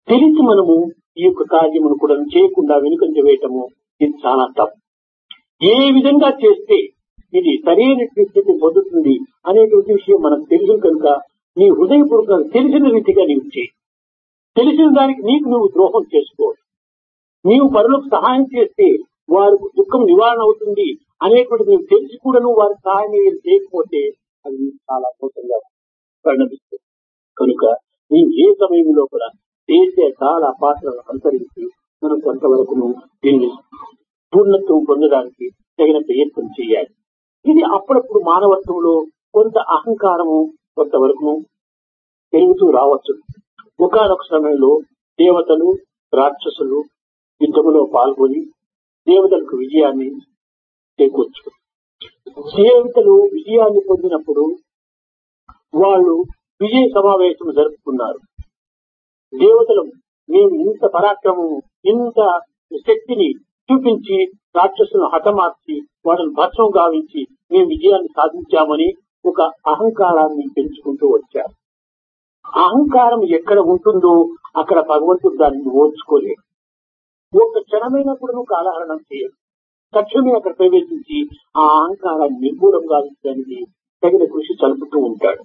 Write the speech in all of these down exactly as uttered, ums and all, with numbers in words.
తెలిసి మనము ఈ యొక్క కార్యమును కూడా చేయకుండా వెనుకంజ వేయటము ఇది చాలా తప్పు. ఏ విధంగా చేస్తే ఇది సరైనటువంటి స్థితి పొందుతుంది అనేటువంటి విషయం మనకు తెలుసు కనుక నీ హృదయపూర్వకంగా తెలిసిన రీతిగా నీవు చేయి. తెలిసిన దానికి నీకు నువ్వు ద్రోహం చేసుకో. నీవు పరులకు సహాయం చేస్తే వారికి దుఃఖం నివారణ అవుతుంది అనేటువంటి నీవు తెలిసి కూడా నువ్వు వారికి సహాయం చేయకపోతే అది చాలా మోసంగా పరిణమిస్తుంది. కనుక నీవు ఏ సమయంలో కూడా చేసే చాలా పాత్రలను అనుసరించి మనం కొంతవరకు దీన్ని పూర్ణత్వం పొందడానికి తగిన ప్రయత్నం చేయాలి. ఇది అప్పుడప్పుడు మానవత్వంలో కొంత అహంకారము కొంతవరకు పెరుగుతూ రావచ్చు. ఒకానొక సమయంలో దేవతలు రాక్షసులు యుద్ధములో పాల్గొని దేవతలకు విజయాన్ని చేకూర్చు. దేవతలు విజయాన్ని పొందినప్పుడు వాళ్ళు విజయ సమావేశం జరుపుకున్నారు. దేవతలు మేము ఇంత పరాక్రమము ఇంత శక్తిని చూపించి రాక్షసులను హతమార్చి వాళ్ళని భస్మం గావించి మేము విజయాన్ని సాధించామని ఒక అహంకారాన్ని పెంచుకుంటూ వచ్చారు. అహంకారం ఎక్కడ ఉంటుందో అక్కడ భగవంతుడు దానిని ఓర్చుకోలేడు. ఒక క్షణమైనప్పుడు కాలహరణం చేయడు. తక్షణమే అక్కడ ప్రవేశించి ఆ అహంకారాన్ని నిర్మూలం గావించడానికి తగిన కృషి చలుపుతూ ఉంటాడు.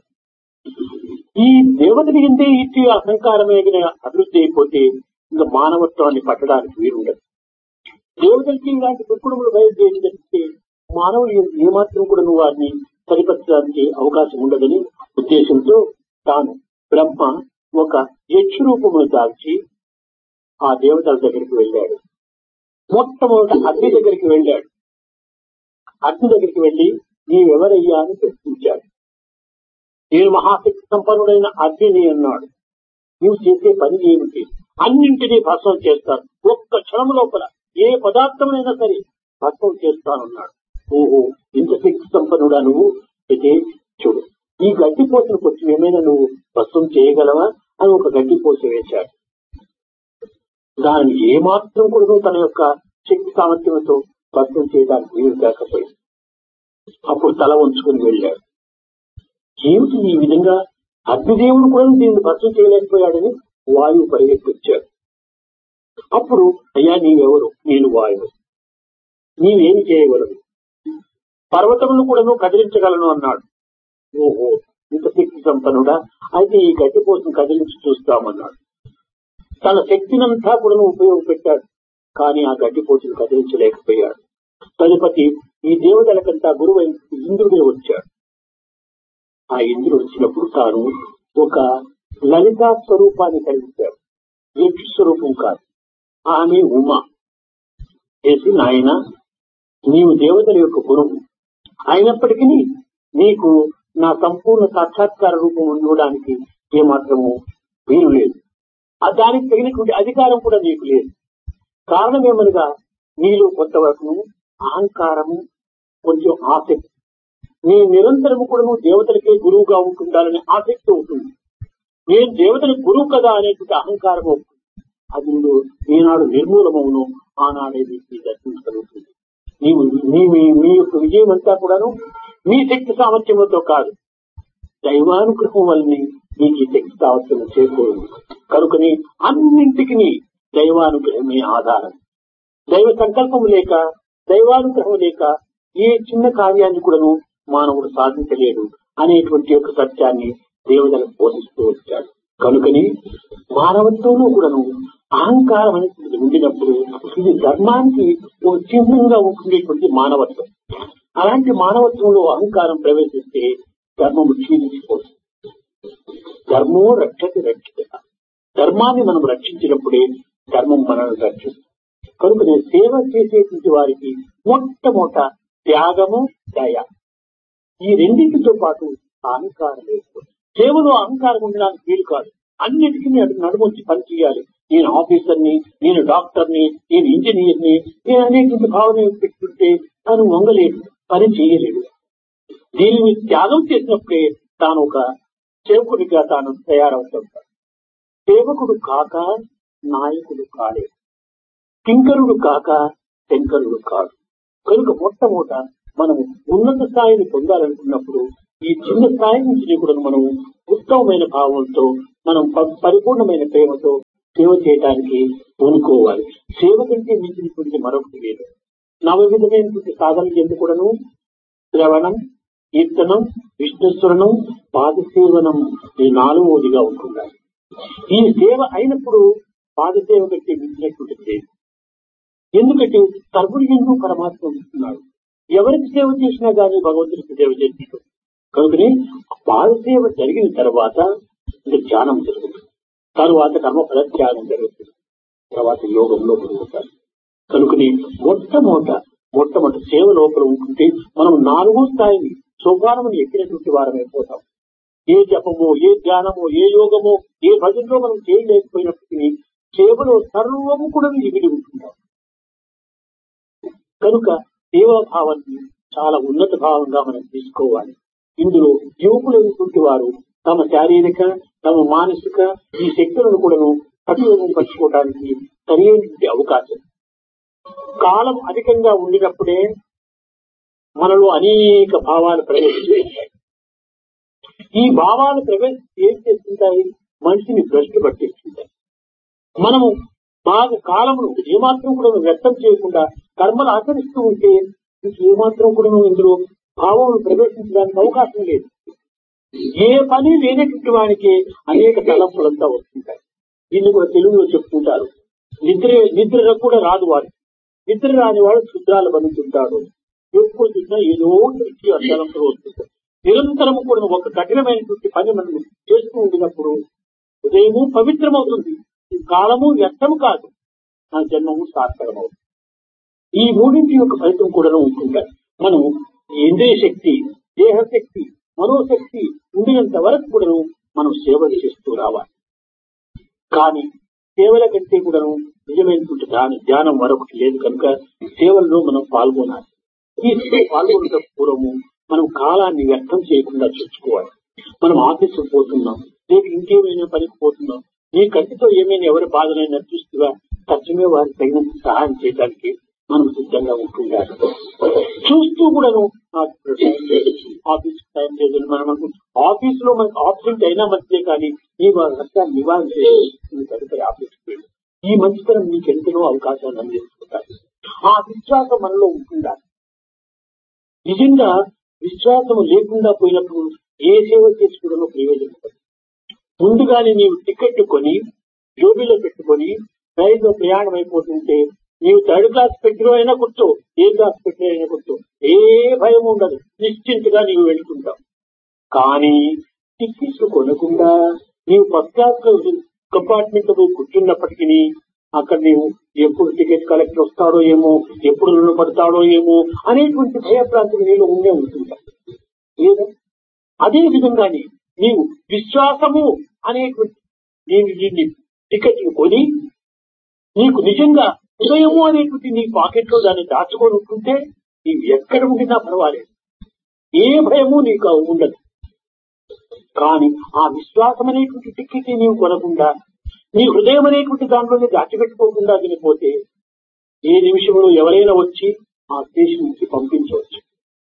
ఈ దేవతని ఎందే ఇచ్చి అహంకారమే అభివృద్ధి అయిపోతే ఇంకా మానవత్వాన్ని పట్టడానికి వీరుండదు. దేవతలకి ఇలాంటి దుర్గుణములు బయలుదేరితే మానవులు ఏమాత్రం కూడా నువ్వు వారిని సరిపరచడానికి అవకాశం ఉండదని ఉద్దేశంతో తాను బ్రహ్మ ఒక యక్ష రూపమును దాల్చి ఆ దేవతల దగ్గరికి వెళ్ళాడు. మొట్టమొదట అగ్ని దగ్గరికి వెళ్ళాడు. అగ్ని దగ్గరికి వెళ్లి నీవెవరయ్యా అని ప్రశ్నించాడు. నేను మహాశక్తి సంపన్నుడైన అగ్ని అన్నాడు. నువ్వు చేసే పని ఏమిటి? అన్నింటినీ భస్మం చేస్తాను. ఒక్క క్షణం లోపల ఏ పదార్థమైనా సరే భస్మం చేస్తానన్నాడు. ఓహో, ఇంత శక్తి సంపన్నుడా నువ్వు? అయితే చూడు, ఈ గడ్డిపోసను కొంచెం ఏమైనా నువ్వు భస్మం చేయగలవా అని ఒక గడ్డిపోస వేశాడు. దానిని ఏమాత్రం కూడా తన యొక్క శక్తి సామర్థ్యంతో భస్మం చేయడానికి వీలు కాకపోయింది. అప్పుడు తల వంచుకుని వెళ్ళాడు. ఏమిటి ఈ విధంగా అగ్నిదేవుడు కూడా దీన్ని భస్మం చేయలేకపోయాడని వాయువు పరిగెత్తిచ్చాడు. అప్పుడు అయ్యా నీవెవరు? నేను వాయువు. నీవేమి చేయగలవు? పర్వతమును కూడా నువ్వు కదిలించగలను అన్నాడు. ఓహో, ఇంత శక్తి సంపన్నుడా? అయితే ఈ గడ్డిపోసును కదిలించి చూస్తామన్నాడు. తన శక్తినంతా కూడా ఉపయోగపెట్టాడు. కానీ ఆ గడ్డిపోసును కదిలించలేకపోయాడు. తదుపతి ఈ దేవతలకంతా గురువు ఇంద్రుడే వచ్చాడు. ఆ ఇంద్రుడు వచ్చినప్పుడు తాను ఒక లలితా స్వరూపాన్ని కలిగించాడు. యక్ష స్వరూపం కాదు, ఆమె ఉమా. చేసి నాయన, నీవు దేవతల యొక్క గురువు అయినప్పటికీ నీకు నా సంపూర్ణ సాక్షాత్కార రూపం ఉండడానికి ఏమాత్రము వీలు లేదు. దానికి తగినటువంటి అధికారం కూడా నీకు లేదు. కారణం ఏమనగా నీలో కొంతవరకు అహంకారము, కొంచెం ఆసక్తి. నీ నిరంతరము కూడా నువ్వు దేవతలకే గురువుగా ఉంటుండాలనే ఆసక్తి ఉంటుంది. నేను దేవతలకు గురువు కదా అనేటువంటి అహంకారం అవుతుంది. అది ఈనాడు నిర్మూలమవును, ఆనాడే నీకు దర్శించగలుగుతుంది. నీవు నీ మీ యొక్క విజయం అంతా కూడాను నీ శక్తి సామర్థ్యంతో కాదు, దైవానుగ్రహం వల్లనే నీకు ఈ శక్తి సామర్థ్యం చేకూరింది. కనుకని అన్నింటికి దైవానుగ్రహమే ఆధారం. దైవ సంకల్పం లేక, దైవానుగ్రహం లేక ఏ చిన్న కార్యాన్ని కూడాను మానవుడు సాధించలేడు అనేటువంటి యొక్క సత్యాన్ని దేవతలకు బోధిస్తూ వచ్చాడు. కనుకని మానవత్వంలో కూడాను అహంకారం అనేది ఉండినప్పుడు ఇది ధర్మానికి ఒక చిహ్నంగా ఉండేటువంటి మానవత్వం. అలాంటి మానవత్వంలో అహంకారం ప్రవేశిస్తే ధర్మము క్షీణించిపోతుంది. ధర్మో రక్షతి రక్షిత. ధర్మాన్ని మనం రక్షించినప్పుడే ధర్మం మనల్ని రక్షిస్తుంది. కనుక నేను సేవ చేసేటువంటి వారికి మొట్టమొదట త్యాగము, దయ, ఈ రెండింటితో పాటు అహంకారం లేదు. సేవలో అహంకారం ఉండడానికి వీలు కాదు. అన్నిటికీ నడుమొచ్చి పని చేయాలి. నేను ఆఫీసర్ని, నేను డాక్టర్ని, నేను ఇంజనీర్ని, నేను అనేటువంటి భావన పెట్టుకుంటే తాను వంగలేడు, పని చేయలేడు. దీనిని త్యాగం చేసినప్పుడే తాను ఒక సేవకుడిగా తాను తయారవుతుంటాడు. సేవకుడు కాక నాయకుడు కాడే, కింకరుడు కాక శంకరుడు కాడు. కనుక మొట్టమొదట మనము ఉన్నత స్థాయిని పొందాలనుకున్నప్పుడు ఈ చిన్న స్థాయి నుంచి కూడా మనం ఉత్తమమైన భావంతో, మనం పరిపూర్ణమైన ప్రేమతో సేవ చేయడానికి పూనుకోవాలి. సేవ కంటే మించినటువంటి మరొకటి లేదు. నవవిధమైనటువంటి సాధనలు ఎందుకు కూడాను శ్రవణం, కీర్తనం, విష్ణుస్మరణం, పాదసేవనం ఈ నాలుగోదిగా ఉంటున్నాయి. ఈ సేవ అయినప్పుడు పాదసేవ కంటే మించినటువంటిది లేదు. ఎందుకంటే సర్వుడు ఎందుకు పరమాత్మ ఉంటున్నాడు. ఎవరికి సేవ చేసినా గానీ భగవంతుడికి సేవ చేసినట్టు. కనుకనే పాదసేవ జరిగిన తర్వాత ఇంకా ధ్యానం జరుగుతుంది, తర్వాత కర్మఫల త్యాగం జరుగుతుంది, తర్వాత యోగంలో పొందుతారు. కనుకని మొట్టమొదట మొట్టమొదటి సేవ లోపల ఉంటుంటే మనం నాలుగో స్థాయిని సోపానమును ఎక్కినటువంటి వారమైపోతాం. ఏ జపమో, ఏ ధ్యానమో, ఏ యోగమో, ఏ భజనలో మనం చేయలేకపోయినప్పటికీ సేవలో సర్వము కూడా ఇమిడి ఉంటున్నాం. కనుక సేవాభావాన్ని చాలా ఉన్నత భావంగా మనం తీసుకోవాలి. ఇందులో యువకులైనటువంటి వారు తమ శారీరక, తమ మానసిక ఈ శక్తులను కూడాను సద్వినియోగం పరచుకోవడానికి సరైనటువంటి అవకాశం. కాలం అధికంగా ఉండినప్పుడే మనలో అనేక భావాలు ప్రవేశిస్తాయి. ఈ భావాలు ప్రవేశించి ఏం చేస్తుంటాయి? మనిషిని భ్రష్టు పట్టిస్తుంటాయి. మనము బాగా కాలమును ఏమాత్రం కూడా వ్యక్తం చేయకుండా కర్మలు ఆచరిస్తూ ఉంటే ఏమాత్రం కూడా ఇందులో భావం ప్రవేశించడానికి అవకాశం లేదు. ఏ పని లేనటువంటి వానికి అనేక తలంపులంతా వస్తుంటాయి. దీన్ని కూడా తెలుగులో చెప్పుకుంటారు, నిద్ర నిద్ర కూడా రాదు వాడు. నిద్ర రాని వాడు శుద్ధాలు బంధించుంటాడు. ఎప్పుడు చూసినా ఏదో తలంపులు వస్తుంటాయి. నిరంతరం కూడా ఒక కఠినమైనటువంటి పని మనం చేస్తూ ఉండినప్పుడు ఉదయము పవిత్రమవుతుంది, కాలము వ్యర్థము కాదు, నా జన్మము సార్థకమవుతుంది. ఈ మూడింటి యొక్క ఫలితం కూడా ఉంటుంటాయి. మనం ఇంద్రియ శక్తి, దేహశక్తి, మనోశక్తి ఉండినంత వరకు కూడా మనం సేవలు చేస్తూ రావాలి. కానీ సేవల కంటే కూడా నిజమైనటువంటి దాని ధ్యానం మరొకటి లేదు. కనుక సేవల్లో మనం పాల్గొనాలి. ఈ పాల్గొనట పూర్వము మనం కాలాన్ని వ్యర్థం చేయకుండా చూసుకోవాలి. మనం ఆఫీసుకు పోతున్నాం, లేక ఇంకేమైనా పనికి పోతున్నాం, నీ కంటితో ఏమైనా ఎవరి బాధనైనా చూస్తుగా తక్షణమే వారికి తగినంత సహాయం చేయడానికి మనం సిద్ధంగా ఉంటుండాలి. చూస్తూ కూడాను ఆఫీస్ టైం లేదు మనం అనుకుంటాం. ఆఫీస్ లో మనకు ఆబ్సెంట్ అయినా మంచిదే, కానీ ఈ రక్తాన్ని నివారణ చేసి తదుపరి ఆఫీస్కి ఈ మంచితనం నీకు ఎంతనో అవకాశాలు అందిస్తుంటాయి. ఆ విశ్వాసం మనలో ఉంటుండాలి. నిజంగా విశ్వాసం లేకుండా పోయినప్పుడు ఏ సేవ చేసుకోవడంలో ప్రయోజనం పడదు. ముందుగానే నీవు టికెట్ కొని జోబీలో పెట్టుకొని రైల్లో ప్రయాణం అయిపోతుంటే నీవు థర్డ్ క్లాస్ పెట్టిలో అయినా కూర్చో, ఏ క్లాస్ పెట్టిలో అయినా కూర్చో, ఏ భయం ఉండదు, నిశ్చింతగా నీవు వెళ్తుంటావు. కానీ టికెట్లు కొనకుండా నీవు ఫస్ట్ క్లాస్ లో కంపార్ట్మెంట్ లో కూర్చున్నప్పటికీ అక్కడ నీవు ఎప్పుడు టికెట్ కలెక్టర్ వస్తాడో ఏమో, ఎప్పుడు రుణ పడతాడో ఏమో అనేటువంటి భయప్రాంతం నీలో ఉండే ఉంటుంటాయి. లేదా అదే విధంగానే నీవు విశ్వాసము అనేటువంటి నేను దీన్ని టికెట్లు కొని నీకు నిజంగా హృదయము అనేటువంటి నీ పాకెట్ లో దాన్ని దాచుకొని ఉంటుంటే నీవు ఎక్కడ ఉండినా పర్వాలేదు, ఏ భయము నీకు ఉండదు. కానీ ఆ విశ్వాసం అనేటువంటి టికెట్ నీవు కొనకుండా నీ హృదయం అనేటువంటి దాంట్లోనే దాచిపెట్టుకోకుండా వినిపోతే ఏ నిమిషంలో ఎవరైనా వచ్చి ఆ స్టేషన్ నుంచి పంపించవచ్చు.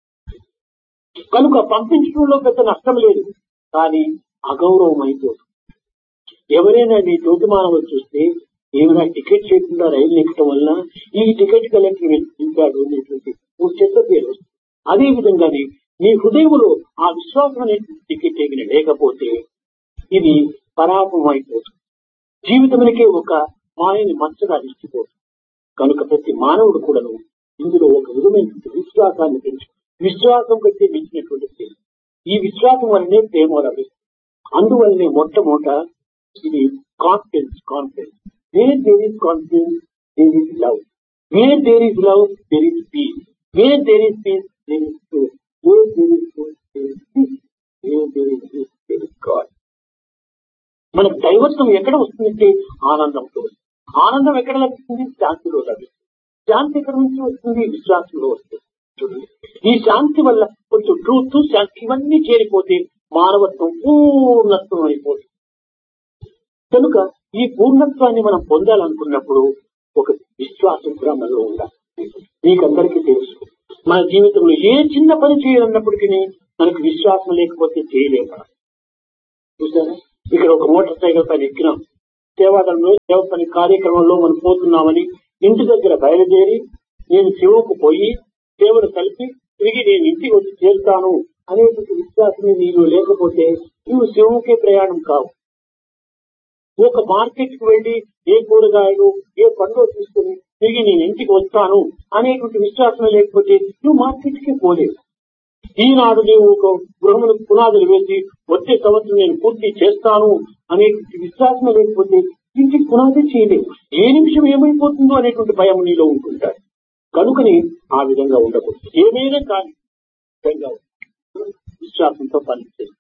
కనుక పంపించడంలో పెద్ద నష్టం లేదు, కానీ అగౌరవం అయిపోతుంది. ఎవరైనా నీ తోటి మానవులు చూస్తే ఏమైనా టికెట్ లేకుండా రైలు ఎక్కడం వల్ల ఈ టికెట్ కలెక్టర్ నింపాడు అనేటువంటి ఒక చెత్త పేరు. అదే విధంగానే నీ హృదయంలో ఆ విశ్వాసం అనేటువంటి టికెట్ ఏమైనా లేకపోతే ఇది పరాపం అయిపోతుంది. జీవితమునికే ఒక మాయని మచ్చగా నిలిచిపోతుంది. కనుక ప్రతి మానవుడు కూడాను ఇందులో ఒక విధమైనటువంటి విశ్వాసాన్ని పెంచు. విశ్వాసం కంటే మించినటువంటి ఈ విశ్వాసం వల్లనే ప్రేమ లభిస్తుంది. అందువల్లనే మొట్టమొదట ఇది confidence. Confidence wear there is confidence there is love, wear there is love there is piece, wear there is piece there is truth, wear there is truth there is piece, wear there is piece there is God. మనకు దైవత్వం ఎక్కడ వస్తుందంటే ఆనందంతో. ఆనందం ఎక్కడ లభిస్తుంది? శాంతిలో లభిస్తుంది. శాంతి ఎక్కడ నుంచి వస్తుంది? విశ్వాసంలో వస్తుంది. ఈ శాంతి వల్ల కొంచెం ట్రూత్, శాంతి ఇవన్నీ చేరిపోతే మానవత్వం పూర్ణత్వం అయిపోతుంది. కనుక ఈ పూర్ణత్వాన్ని మనం పొందాలనుకున్నప్పుడు ఒక విశ్వాసం కూడా మనలో ఉండాలి. మీకందరికీ తెలుసు, మన జీవితంలో ఏ చిన్న పని చేయాలన్నప్పటికీ మనకు విశ్వాసం లేకపోతే చేయలేము. చూసారా, ఇక్కడ ఒక మోటార్ సైకిల్ పైన ఎక్కినాం, సేవాదళంలో సేవ పని కార్యక్రమంలో మనం పోతున్నామని ఇంటి దగ్గర బయలుదేరి నేను శివకు పోయి సేవను కలిపి తిరిగి నేను ఇంటికి వచ్చి చేరుతాను అనేటువంటి విశ్వాసమే నీలో లేకపోతే నువ్వు శివముకే ప్రయాణం కావు. ఒక మార్కెట్ కు వెళ్లి ఏ కూరగాయలు ఏ పండ్లు తీసుకుని తిరిగి నేను ఇంటికి వస్తాను అనేటువంటి విశ్వాసమే లేకపోతే నువ్వు మార్కెట్ కి పోలేవు. ఈనాడు నేను ఒక గృహములకు పునాదులు వేసి వచ్చే సంవత్సరం నేను పూర్తి చేస్తాను అనేటువంటి విశ్వాసమే లేకపోతే ఇంటికి పునాది చేయలేవు. ఏ నిమిషం ఏమైపోతుందో అనేటువంటి భయం నీలో ఉంటుంటాడు. కనుకని ఆ విధంగా ఉండకూడదు. ఏమైనా కానీ విశ్వాసంతో పనిచేస్తుంది.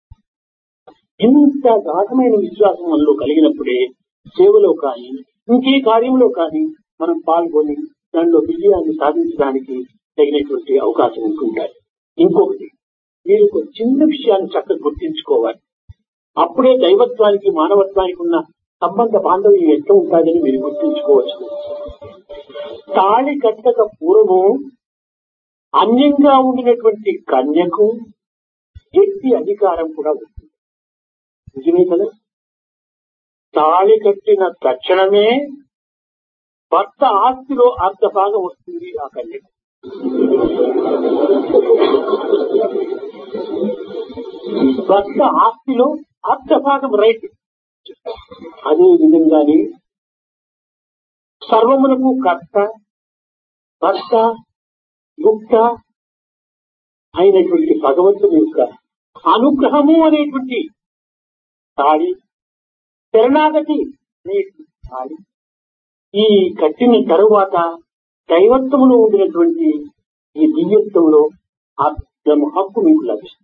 ఇంత గాఢమైన విశ్వాసం మనలో కలిగినప్పుడే సేవలో కానీ ఇంకే కార్యంలో కానీ మనం పాల్గొని దానిలో విజయాన్ని సాధించడానికి తగినటువంటి అవకాశం ఉంటుంటాయి. ఇంకొకటి, మీరు ఒక చిన్న విషయాన్ని చక్కగా గుర్తించుకోవాలి. అప్పుడే దైవత్వానికి మానవత్వానికి ఉన్న సంబంధ బాంధవ్యం ఎంత ఉంటుందని మీరు గుర్తించుకోవచ్చు. తాళి కట్టక పూర్వము అన్యంగా ఉండినటువంటి కన్యకు వ్యక్తి అధికారం కూడా ఉంటుంది. నిజమే కదా? తాళి కట్టిన తక్షణమే భర్త ఆస్తిలో అర్ధ భాగం వస్తుంది ఆ కన్యకు. భర్త ఆస్తిలో అర్ధ భాగం రైట్. అదే విధంగానే సర్వమునకు కర్త భర్త భుక్త అయినటువంటి భగవంతుని యొక్క అనుగ్రహము అనేటువంటి తాళి, శరణాగతి అనేటువంటి తాళి ఈ కట్టిన తరువాత దైవత్వములో ఉండినటువంటి ఈ దివ్యత్వంలో అర్థము హక్కు మీకు లభిస్తుంది.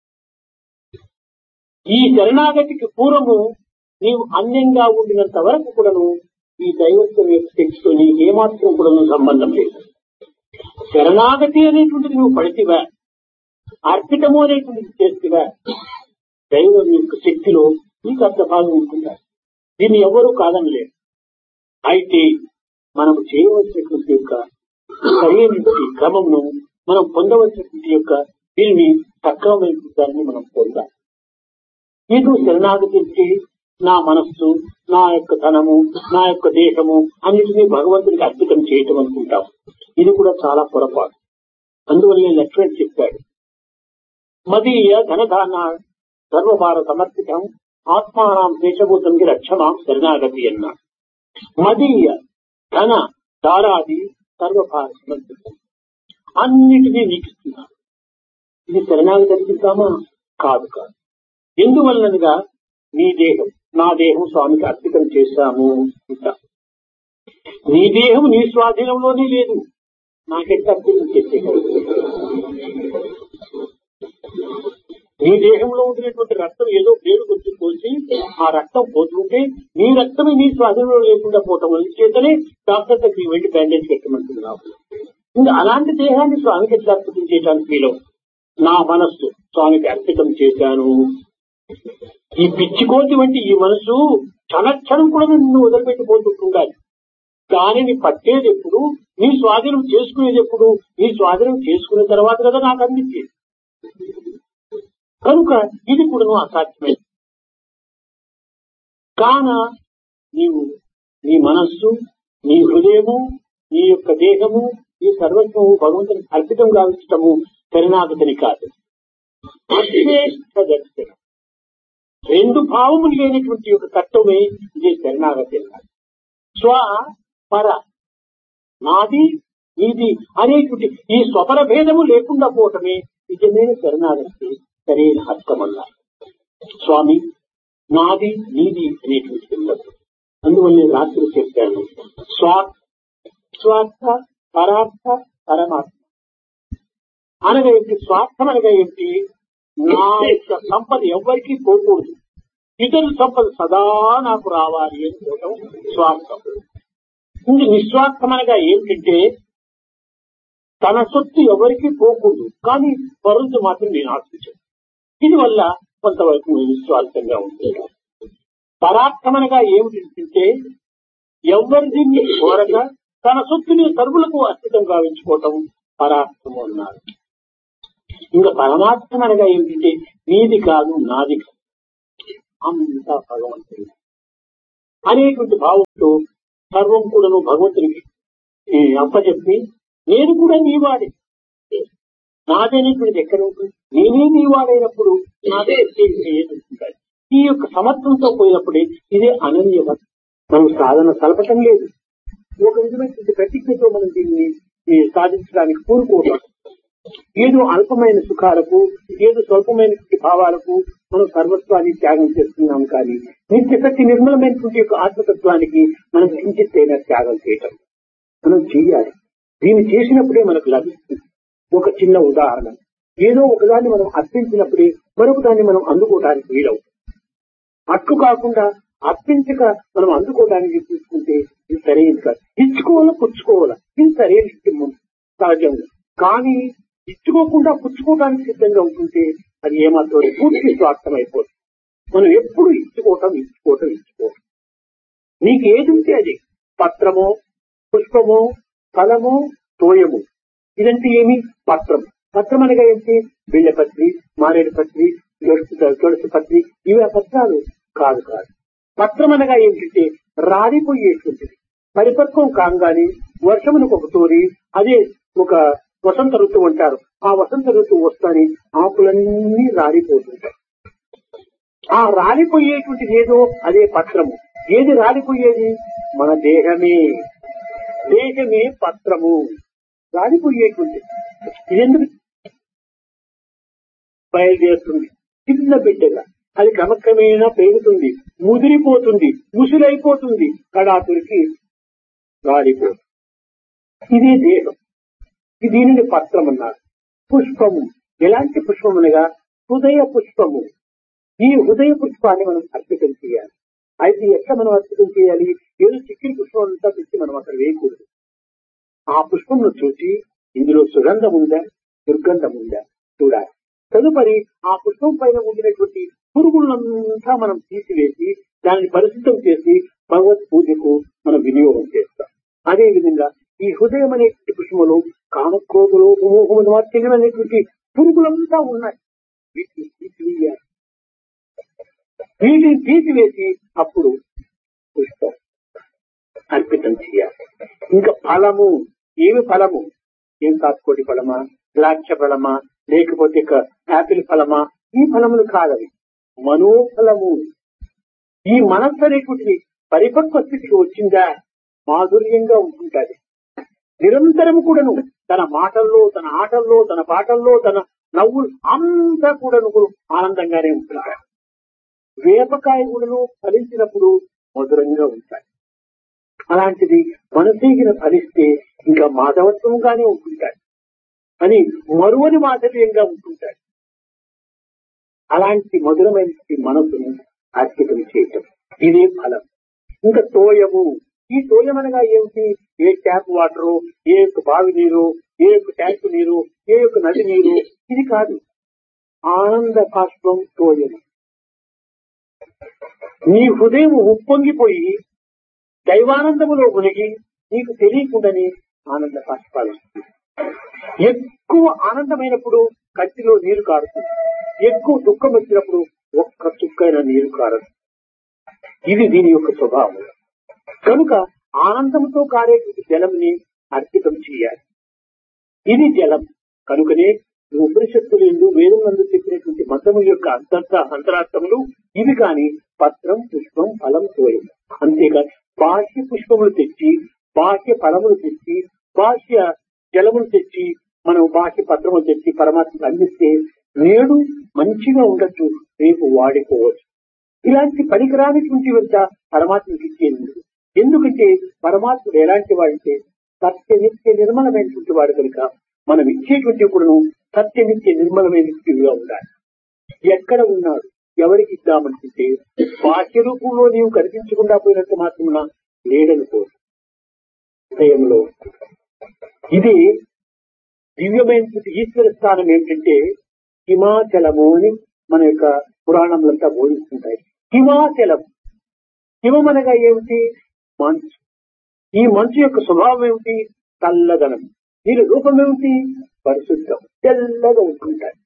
ఈ శరణాగతికి పూర్వము నీవు అన్యంగా ఉండినంత వరకు కూడాను ఈ దైవత్వం యొక్క శక్తితో నీకు ఏమాత్రం కూడా సంబంధం లేదు. శరణాగతి అనేటువంటిది నువ్వు పడితివా, అర్పితము అనేటువంటిది చేతివా, దైవం యొక్క శక్తిలో నీకు అర్థ భాగం ఉంటుందా. దీన్ని ఎవరూ కాదనలేదు. అయితే మనము చేయవలసినటువంటి యొక్క సరైనటువంటి క్రమంను మనం పొందవలసినటువంటి యొక్క దీనిని సక్రమమైన దాన్ని మనం పొందాలి. ఇది శరణాగతి నా మనస్సు, నా యొక్క ధనము, నా యొక్క దేహము అన్నిటినీ భగవంతునికి అర్పితం చేయటం అనుకుంటాం. ఇది కూడా చాలా పొరపాటు. అందువల్ల లక్ష్మణ్ చెప్పాడు, మదీయ ధనధాన సర్వభార సమర్పితం ఆత్మానం దేశభూతంకి రక్షమాం శరణాగతి అన్నాడు. మదీయ ధన దారాది సర్వభార సమర్పితం, అన్నిటినీ నీకు ఇస్తున్నాను. ఇది శరణాగతి అనిపిస్తామా? కాదు కాదు. ఎందువల్లనగా నీ దేహం నా దేహం స్వామికి అర్పితం చేశాము అంట. నీ దేహం నీ స్వాధీనంలోనే లేదు, నాకెట్లా అర్పితం చేసే. నీ దేహంలో ఉండినటువంటి రక్తం ఏదో పేరు వచ్చి పోసి ఆ రక్తం పోతుంటే నీ రక్తమే నీ స్వాధీనంలో లేకుండా పోవటం చేతనే డాక్టర్ దగ్గరికి వెళ్లి బ్యాండేజ్ పెట్టమంటున్నావు. ఇంకా అలాంటి దేహాన్ని స్వామికి ఎట్లా అర్పితం చేయడానికి మీలో నా మనస్సు స్వామికి అర్పితం చేశాను. ఈ పిచ్చికోతి వంటి ఈ మనసు క్షణక్షణం కూడా నిన్ను వదిలిపెట్టిపోతుంటుండాలి. దానిని పట్టేది ఎప్పుడు, నీ స్వాధీనం చేసుకునేది ఎప్పుడు, నీ స్వాధీనం చేసుకున్న తర్వాత కదా నాకు అందించేది. కనుక ఇది కూడా నువ్వు అసాధ్యమే. కాన నీవు నీ మనస్సు, నీ హృదయము, నీ యొక్క దేహము, నీ సర్వస్వము భగవంతునికి అర్పితం గావించటము శరణాగతిని కాదు, అశ్రేష్ఠ దర్శనం. రెండు భావములు లేనటువంటి ఒక తత్వమే ఇదే శరణాగతి అన్నారు. స్వ పర, నాది నీది అనేటువంటి ఈ స్వపర భేదము లేకుండా పోవటమే నిజమైన శరణాగతి సరైన అర్థం అన్నారు. స్వామి నాది నీది అనేటువంటి ఉండదు. అందువల్ల నేను రాత్రి చెప్పాను, స్వార్థ స్వార్థ పరార్థ పరమాత్మ అనగా ఏంటి? స్వార్థం అనగా ఏంటి? నా యొక్క సంపద ఎవ్వరికీ పోకూడదు, ఇతరుల సంపద సదా నాకు రావాలి అనుకోవటం స్వార్థం. ఇంక నిస్వార్థం అనగా ఏమిటంటే తన సొత్తు ఎవరికీ పోకూడదు, కానీ పరులతో మాత్రం నేను ఆశించను. దీని వల్ల కొంతవరకు నిస్వార్థంగా ఉంటుంది. పరార్థం అనగా ఏమిటంటే ఎవరిది కోరక తన సొత్తుని సర్వులకు అర్పితం గావించుకోవటం పరార్థము అన్నారు. ఇంకా పరమార్థం అనగా ఏమిటంటే నీది కాదు నాది కాదు, అంతా భగవంతుడు. అనేటువంటి భావంతో సర్వం కూడాను భగవంతునికి ఈ అప్పచెప్పి నేను కూడా నీవాడే, నాదనేటువంటిది ఎక్కడ ఉంటుంది? నేనే నీవాడైనప్పుడు నాదే ఏదుంటాయి. ఈ యొక్క సమత్వంతో పోయినప్పుడే ఇదే అనన్యత. మనం సాధన సలపటం లేదు, ఒక విధమైనటువంటి ప్రతిజ్ఞతో మనం దీన్ని సాధించడానికి కోరుకోవడం. ఏదో అల్పమైన సుఖాలకు, ఏదో స్వల్పమైనటువంటి భావాలకు మనం సర్వస్వాన్ని త్యాగం చేస్తున్నాం. కానీ నిత్య శక్తి నిర్మలమైనటువంటి యొక్క ఆత్మతత్వానికి మనం కించిత్తైనా త్యాగం చేయటం మనం చేయాలి. దీన్ని చేసినప్పుడే మనకు లభిస్తుంది. ఒక చిన్న ఉదాహరణ, ఏదో ఒకదాన్ని మనం అర్పించినప్పుడే మరొక దాన్ని మనం అందుకోవడానికి వీలవుతుంది. అట్లు కాకుండా అర్పించక మనం అందుకోవడానికి తీసుకుంటే ఇది సరైనది కాదు. ఇచ్చుకోవాలా పుచ్చుకోవాలా, ఇది సరైన సహజంగా. కానీ ఇచ్చుకోకుండా పుచ్చుకోవడానికి సిద్ధంగా ఉంటుంటే అది ఏమాత్రం పూర్తి స్వార్థమైపోతుంది. మనం ఎప్పుడు ఇచ్చుకోవటం ఇచ్చుకోవటం ఇచ్చుకోవటం నీకు ఏది ఉంటే అది, పత్రమో పుష్పమో ఫలమో తోయము. ఇదంటే ఏమి? పత్రం. పత్రం అనగా ఏంటి? బిళ్ళపత్రి, మారేడు పత్రి, తులసి పత్రి, ఇవి ఆ పత్రాలు కాదు కాదు. పత్రం అనగా ఏమిటంటే రాలిపోయేటువంటిది. పరిపక్వం కాగానే వర్షమునకు ఒక తోరి అదే ఒక వసంత ఋతువు అంటారు. ఆ వసంత ఋతువు వస్తానే ఆకులన్నీ రాలిపోతుంటాయి. ఆ రాలిపోయేటువంటిది ఏదో అదే పత్రము. ఏది రాలిపోయేది? మన దేహమే. దేహమే పత్రము, రాలిపోయేటువంటిది. ఇదెందుకు బయలుదేరుతుంది? చిన్న బిడ్డగా అది క్రమక్రమేణా పెరుగుతుంది, ముదిరిపోతుంది, ముసులైపోతుంది, కడాతురికి రాలిపోతుంది. ఇదే దేహం. దీనిని పత్రం అన్నారు. పుష్పము, ఎలాంటి పుష్పం అనగా హృదయ పుష్పము. ఈ హృదయ పుష్పాన్ని మనం అర్పితం చేయాలి. అయితే ఎట్లా మనం అర్పితం చేయాలి? ఏదో చిక్కిన పుష్పం అంతా తెచ్చి మనం అక్కడ వేయకూడదు. ఆ పుష్పంను చూసి ఇందులో సుగంధం ఉందా, దుర్గంధం ఉందా చూడాలి. తదుపరి ఆ పుష్పం పైన ఉండినటువంటి పురుగులంతా మనం తీసివేసి దానిని పరిశుద్ధం చేసి భగవత్ పూజకు మనం వినియోగం చేస్తాం. అదే విధంగా ఈ హృదయం అనేటువంటి పుష్పములు కామక్రోధులు మోహములు అనేటువంటి పురుగులంతా ఉన్నాయి. వీటిని తీసివేయాలి. వీటిని తీసివేసి అప్పుడు పుష్పం అర్పితం చేయాలి. ఇంకా ఫలము, ఏమి ఫలము? ఏం కాసుకోటి ఫలమా, ద్రాక్ష ఫలమా, లేకపోతే యాపిల్ ఫలమా? ఈ ఫలములు కాదవి, మనోఫలము. ఈ మనస్సు అనేటువంటిది పరిపక్వ స్థితికి వచ్చిందా మాధుర్యంగా ఉంటుంటుంది. నిరంతరం కూడాను తన మాటల్లో, తన ఆటల్లో, తన పాటల్లో, తన నవ్వులు అంతా కూడాను ఆనందంగానే ఉంటుంటాయి. వేపకాయ కూడాను ఫలించినప్పుడు మధురంగా ఉంటాయి. అలాంటిది మనసీగిన ఫలిస్తే ఇంకా మాధవత్వంగానే ఉంటుంటాయి అని మరువని మాధుర్యంగా ఉంటుంటాయి. అలాంటి మధురమైన మనసును అర్పితం చేయటం ఇదే ఫలం. ఇంకా తోయము. ఈ తోయం అనగా ఏమిటి? ఏ ట్యాప్ వాటరు, ఏ యొక్క బావి నీరు, ఏ యొక్క ట్యాంకు నీరు, ఏ యొక్క నది నీరు, ఇది కాదు. ఆనంద బాష్పం తోయము. నీ హృదయం ఉప్పొంగిపోయి దైవానందములో మునిగి నీకు తెలియకుండానే ఆనంద బాష్పాలు. ఎక్కువ ఆనందమైనప్పుడు కత్తిలో నీరు కారుతుంది, ఎక్కువ దుఃఖం వచ్చినప్పుడు ఒక్క చుక్కైన నీరు కారదు. ఇది దీని యొక్క స్వభావం. కనుక ఆనందంతో కారే జలంని అర్పితం చేయాలి. ఇది జలం. కనుకనే ఉపనిషత్తులు ఎందు వేదం నందు చెప్పినటువంటి మతము యొక్క అంతర్త అంతరార్థములు ఇవి. కాని పత్రం, పుష్పం, ఫలం, తోయం అంతేకాదు. బాహ్య పుష్పములు తెచ్చి, బాహ్య ఫలములు తెచ్చి, బాహ్య జలములు తెచ్చి, మనం బాహ్య పత్రములు తెచ్చి పరమాత్మకు అందిస్తే నేడు మంచిగా ఉండొచ్చు, రేపు వాడిపోవచ్చు. ఇలాంటి పనికిరానిటువంటి వెంట పరమాత్మకి ఇచ్చేందుకు. ఎందుకంటే పరమాత్ముడు ఎలాంటి వాడంటే సత్య నిత్య నిర్మలమైనటువంటి వాడు కనుక మనం ఇచ్చేటువంటి కూడాను సత్య నిత్య నిర్మలమైనటువంటివిగా ఉండాలి. ఎక్కడ ఉన్నాడు, ఎవరికి ఇద్దామనుకుంటే బాహ్య రూపంలో నీవు కనిపించకుండా పోయినట్టు మాత్రమున లేడనుకో హృదయంలో. ఇది దివ్యమైనటువంటి ఈశ్వర స్థానం ఏమిటంటే హిమాచలము అని మన యొక్క పురాణములంతా బోధిస్తుంటాయి. హిమాచలం. హిమం అనగా ఏమిటి? మంచు. ఈ మంచు యొక్క స్వభావం ఏమిటి? చల్లదనం. దీని రూపం ఏమిటి? పరిశుద్ధం, తెల్లగా ఉంటుంటాయి.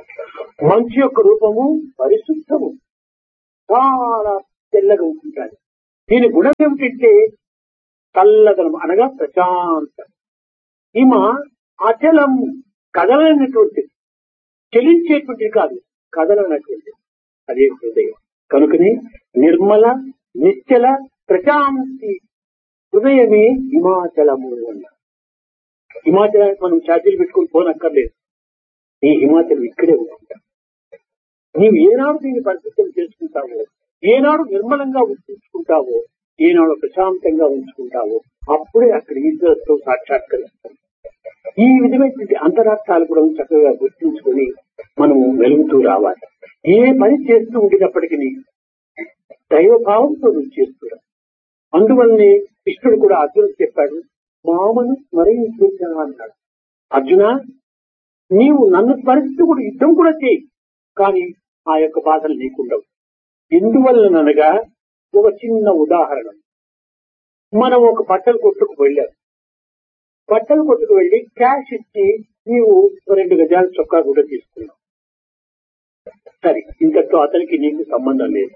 మంచు యొక్క రూపము పరిశుద్ధము, చాలా తెల్లగా ఉంటుంటాయి. దీని గుణం ఏమిటంటే చల్లదనం అనగా ప్రశాంతం. ఈమ అచలం కదలనటువంటిది, చెలించేటువంటిది కాదు, కదలనటువంటిది. అదే హృదయం. కనుకనే నిర్మల నిశ్చల ప్రశాంతి హృదయమే హిమాచలము అన్నారు. హిమాచలానికి మనం ఛార్జీలు పెట్టుకుని పోనక్కర్లేదు. ఈ హిమాచలం ఇక్కడే ఉంటాం. నీవు ఏనాడు దీన్ని పరిశుద్ధం చేసుకుంటావో, ఏనాడు నిర్మలంగా ఉంచుకుంటావో, ఏనాడు ప్రశాంతంగా ఉంచుకుంటావో, అప్పుడే అక్కడ ఈశ్వరుతో సాక్షాత్కరిస్తాం. ఈ విధమైనటువంటి అంతరార్థాలు కూడా చక్కగా గుర్తించుకొని మనము వెలుగుతూ రావాలి. ఏ పని చేస్తూ ఉండినప్పటికీ దైవభావంతో నువ్వు చేస్తున్నా. అందువల్లనే కృష్ణుడు కూడా అర్జునుడు చెప్పాడు, మామను స్మరించు అన్నాడు. అర్జున, నీవు నన్ను స్మరిస్తూ కూడా యుద్ధం కూడా చేయి, కానీ ఆ యొక్క బాధలు నీకుండవు. ఎందువల్లనగా ఒక చిన్న ఉదాహరణ. మనం ఒక బట్టలు కొట్టుకు వెళ్ళాం. బట్టలు కొట్టుకు వెళ్లి క్యాష్ ఇచ్చి నీవు రెండు గజాల చొక్కా కూడా తీసుకున్నావు. సరే, ఇంతతో అతనికి నీకు సంబంధం లేదు.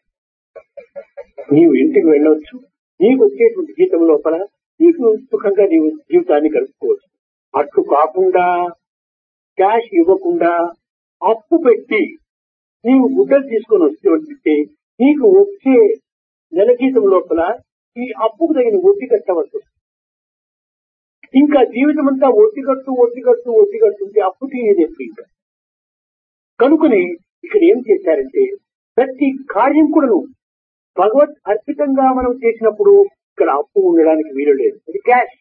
నీవు ఇంటికి వెళ్ళవచ్చు. నీకు వచ్చేటువంటి జీతం లోపల నీకు సుఖంగా నీవు జీవితాన్ని గడుపుకోవచ్చు. అట్లు కాకుండా క్యాష్ ఇవ్వకుండా అప్పు పెట్టి నీవు గుడ్డలు తీసుకొని వస్తే నీకు వచ్చే నెల జీతం లోపల ఈ అప్పుకు తగిన వడ్డీ కట్టవద్దు. ఇంకా జీవితం అంతా వడ్డీ కట్టు వడ్డీ కట్టు వడ్డీ కట్టుంటే అప్పు తీయదు ఎప్పుడు. ఇంకా కనుకని ఇక్కడ ఏం చేశారంటే ప్రతి కార్యం కూడాను భగవత్ అర్పితంగా మనం చేసినప్పుడు ఇక్కడ అప్పు ఉండడానికి వీలు లేదు. అది క్యాష్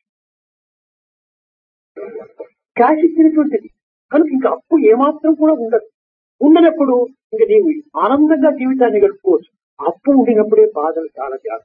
క్యాష్ ఇచ్చినటువంటిది. కనుక ఇంకా అప్పు ఏమాత్రం కూడా ఉండదు. ఉండనప్పుడు ఇంకా నీవు ఆనందంగా జీవితాన్ని గడుపుకోవచ్చు. అప్పు ఉండినప్పుడే బాధలు చాలా జాగ్రత్త.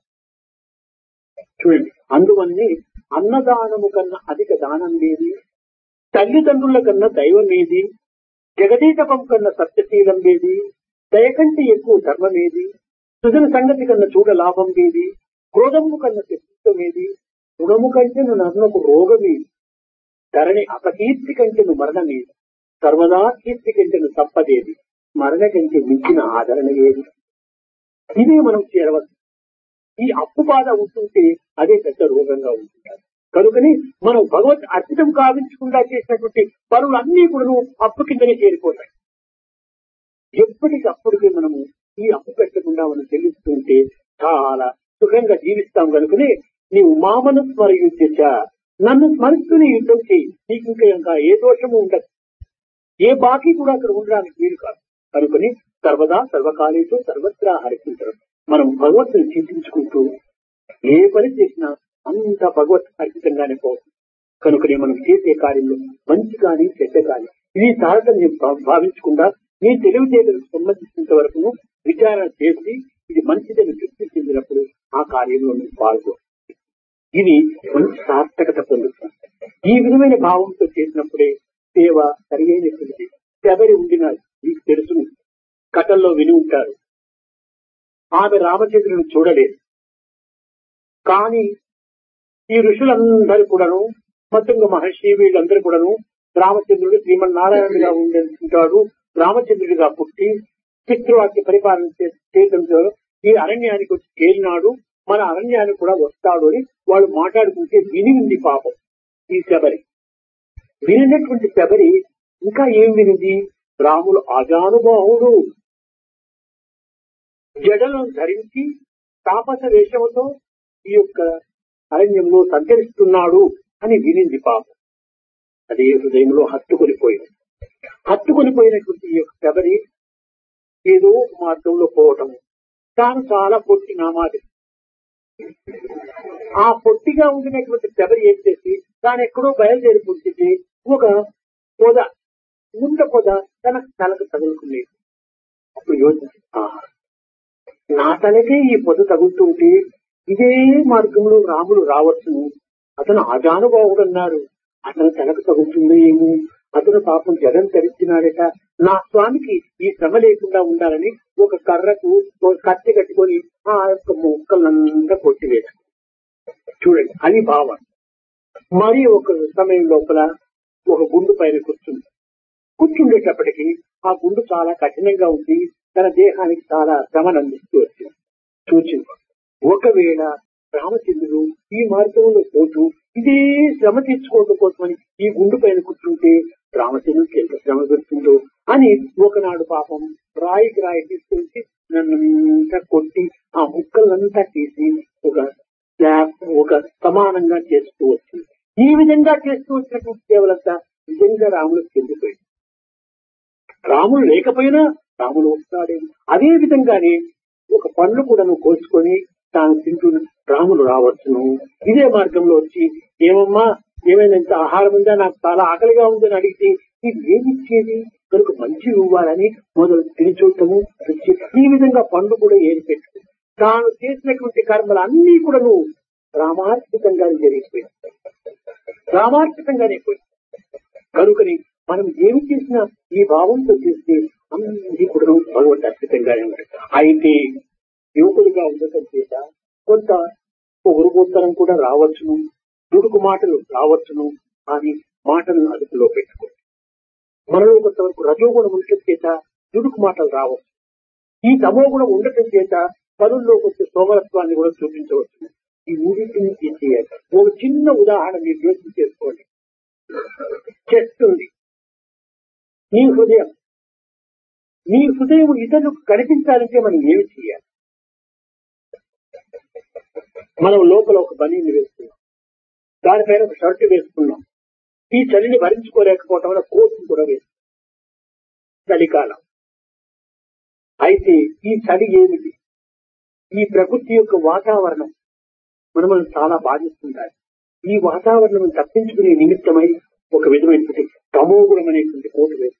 చూడండి, అందువల్లనే అన్నదానము కన్నా అధిక దానం ఏది, తల్లిదండ్రుల కన్నా దైవం ఏది, జగదీతపం కన్నా సత్యశీలం ఏది, దయ కంటే ఎక్కువ ధర్మం ఏది, సుజన సంగతి కన్నా చూడ లాభం ఏది, క్రోధము కన్నా శత్రుత్వం ఏది, రుణము కంటే నన్నకు రోగమేది, ధరణి అపకీర్తి కంటే మరణమేది, సర్వదా కీర్తి కంటే తప్పదేది, మరణ కంటే మించిన ఆదరణ ఏది. ఇదే మనం చేరవచ్చు. ఈ అప్పు బాధ ఉంటుంటే అదే పెద్ద రోగంగా ఉంటుంటారు. కనుకని మనం భగవత్ అర్పితం కావించకుండా చేసినటువంటి పనులన్నీ కూడా అప్పు కిందనే చేరిపోతాయి. ఎప్పటికప్పటికీ మనము ఈ అప్పు పెట్టకుండా మనం చెల్లిస్తుంటే చాలా సుఖంగా జీవిస్తాం. కనుకనే నీవు మామను స్మరయుద్ధ, నన్ను స్మరిస్తూనే యుద్ధం చేయి. నీకు ఇంకా ఇంకా ఏ దోషము ఉండదు, ఏ బాకీ కూడా అక్కడ ఉండడానికి వీలు కాదు. కనుకని సర్వదా సర్వకాలేతో సర్వత్రా హరిస్తుంటారు. మనం భగవత్తుని చింతించుకుంటూ ఏ పని చేసినా అంత భగవత్ అర్పితంగానే పోతుంది. కనుకనే మనం చేసే కార్యంలో మంచి కానీ చెడ్డ కానీ ఇది తారతమ్యం భావించకుండా నీ తెలివితేటలకు సంబంధించినంత వరకు విచారణ చేసి ఇది మంచిదని తృప్తి చెందినప్పుడు ఆ కార్యంలో నువ్వు పాల్గొ. ఇది మంచి సార్థకత పొందుతుంది. ఈ విధమైన భావంతో చేసినప్పుడే సేవ సరియైనటువంటి. శబరి ఉండిన మీకు తెలుసు, కథల్లో విని ఉంటారు. ఆమె రామచంద్రుని చూడలేదు, కానీ ఈ ఋషులందరూ కూడాను, మతుంగ మహర్షి వీళ్ళందరూ కూడాను రామచంద్రుడు శ్రీమన్నారాయణుడిగా ఉండేటాడు, రామచంద్రుడిగా పుట్టి పితృవాక్య పరిపాలన చేయడంతో ఈ అరణ్యానికి వచ్చి చేరినాడు, మన అరణ్యానికి కూడా వస్తాడు అని వాళ్ళు మాట్లాడుకుంటే విని ఉంది పాపం ఈ శబరి. వినినటువంటి శబరి ఇంకా ఏం వినింది, రాముడు అజానుభావుడు జడలను ధరించి తాపస వేషముతో ఈ యొక్క అరణ్యంలో సంచరిస్తున్నాడు అని వినింది పాపం. అదే హృదయంలో హత్తుకొనిపోయింది. హత్తుకొనిపోయినటువంటి ఈ యొక్క శబరి ఏదో మార్గంలో పోవటం, తాను చాలా పొట్టి నామాది. ఆ పొట్టిగా ఉండినటువంటి శబరి ఏం చేసి తాను ఎక్కడో బయలుదేరిపోతుంది. ఒక పొద, ముంద పొద తన తలకు తగులుకునేది. అప్పుడు యోచించి, నా తలకే ఈ పొద తగులుతుంటే ఇదే మార్గంలో రాముడు రావచ్చును, అతను అజానుభావుడు అన్నారు, అతను తలకు తగులుతుందో ఏమో, అతను పాపం జగన్ ధరించినాడట, నా స్వామికి ఈ శ్రమ లేకుండా ఉండాలని ఒక కర్రకు ఒక కత్తి కట్టుకొని ఆ యొక్క మొక్కలంతా కొట్టివేశాడు. చూడండి, అది భావం. మరి ఒక సమయం లోపల ఒక గుండు పైన కూర్చుంది. కూర్చుండేటప్పటికీ ఆ గుండు చాలా కఠినంగా ఉంది, తన దేహానికి చాలా శ్రమను అందిస్తూ వచ్చింది. చూచింది. ఒకవేళ రామచంద్రుడు ఈ మార్గంలో పోతూ ఇదే శ్రమ తెచ్చుకోవడం కోసమని ఈ గుండు పైన కూర్చుంటే రామచంద్రుడికి ఎంత శ్రమ పెడుతుందో అని ఒకనాడు పాపం రాయికి రాయి తీసుకొచ్చి నన్నంతా కొట్టి ఆ ముక్కలంతా తీసి ఒక ఒక సమానంగా చేస్తూ వచ్చింది. ఈ విధంగా చేస్తూ వచ్చినటువంటి సేవలంతా నిజంగా రాముడికి చెందిపోయింది. రాముడు లేకపోయినా రాముడు వస్తాడే. అదే విధంగానే ఒక పండ్లు కూడా కోసుకొని తాను తింటూ రాముడు రావచ్చును. ఇదే మార్గంలో వచ్చి ఏమమ్మా ఏమైనా ఇంత ఆహారం ఉందా, నాకు చాలా ఆకలిగా ఉందని అడిగితే నీకు ఏమి ఇచ్చేది కనుక మంచి ఇవ్వాలని మొదలు తిని చూడటము. ఈ విధంగా పండ్లు కూడా ఏరి పెట్టు తాను చేసినటువంటి కర్మలు అన్ని కూడా నువ్వు రామార్పితంగానే జరిగిపోయింది, రామార్పితంగానే పోయింది. కనుకని మనం ఏమి చేసినా ఈ భావంతో చేస్తే అన్ని కూడా భగవంతు అర్పితంగానే ఉంటాయి. అయితే యువకులుగా ఉండటం చేత కొంత పొగురుగోత్తరం కూడా రావచ్చును, దుడుకు మాటలు రావచ్చును. కానీ మాటలను అదుపులో పెట్టుకోండి. మనలో కొంతవరకు రజోగుణం ఉండటం చేత దుడుకు మాటలు రావచ్చు. ఈ తమోగుణం ఉండటం చేత పనుల్లో కొంచెం సోమరత్వాన్ని కూడా చూపించవచ్చు. ఈ మూడింటిని తీసేయాలి. ఒక చిన్న ఉదాహరణ మీరు యోచన చేసుకోండి. చేస్తుంది నీ హృదయం. నీ హృదయం ఇతరులకు కనిపించాలంటే మనం ఏమి చేయాలి? మనం లోపల ఒక బనీని వేసుకున్నాం, దానిపైన ఒక షర్టు వేసుకున్నాం. ఈ చలిని భరించుకోలేకపోవటం వల్ల కోటును కూడా వేసుకున్నాం. చలికాలం. అయితే ఈ చలి ఏమిటి? ఈ ప్రకృతి యొక్క వాతావరణం మనం మనం చాలా బాధిస్తుంటారు. ఈ వాతావరణం తప్పించుకునే నిమిత్తమై ఒక విధమైనటువంటి తమోగుణం అనేటువంటి కోటు వేసుకుంటాం.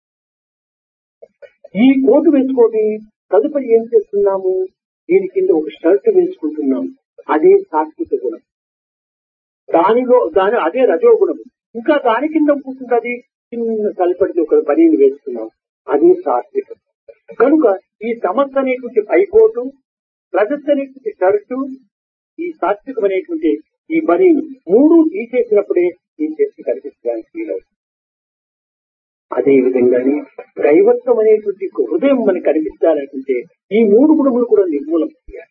ఈ కోటు వేసుకొని తదుపరి ఏం చేస్తున్నాము? దీని కింద ఒక షర్ట్ వేసుకుంటున్నాము. అదే సాత్విక గుణం. దానిలో దాని అదే రజోగుణం. ఇంకా దాని కింద కూర్చుంటుంది చిన్న తలపడితే ఒక బనీని వేస్తున్నాం. అదే సాత్వికం. కనుక ఈ తమస్సు అనేటువంటి పైకోటు, రజస్సు అనేటువంటి షర్టు, ఈ సాత్వికం అనేటువంటి ఈ బనీని మూడు తీసేసినప్పుడే ఈ శక్తి కనిపించడానికి వీలవుతుంది. అదే విధంగానే దైవత్వం అనేటువంటి హృదయం మనకు కనిపించాలనుకుంటే ఈ మూడు గుణములు కూడా నిర్మూలం చేయాలి.